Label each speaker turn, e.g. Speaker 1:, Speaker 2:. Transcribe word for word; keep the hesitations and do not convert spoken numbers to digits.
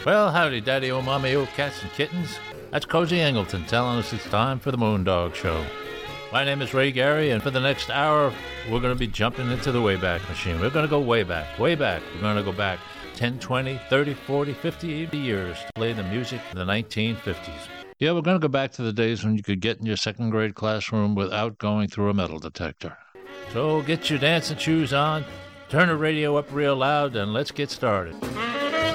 Speaker 1: Well, howdy, daddy, oh, mommy, oh, cats and kittens. That's Cozy Angleton telling us it's time for the Moondog Show. My name is Ray Gary, and for the next hour, we're going to be jumping into the Wayback Machine. We're going to go way back, way back. We're going to go back ten, twenty, thirty, forty, fifty, eighty years to play the music of the nineteen fifties. Yeah, we're going to go back to the days when you could get in your second grade classroom without going through a metal detector. So get your dancing shoes on, turn the radio up real loud, and let's get started.